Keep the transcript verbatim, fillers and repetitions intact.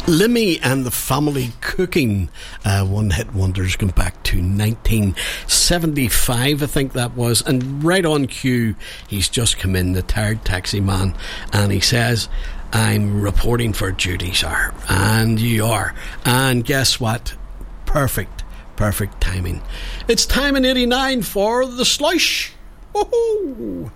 Limmy and the Family Cooking, uh, one hit wonders going back to nineteen seventy-five, I think that was. And right on cue, he's just come in, the tired taxi man, and he says, I'm reporting for duty, sir. And you are. And guess what? Perfect, perfect timing. It's time in eighty-nine for the slush. Woohoo!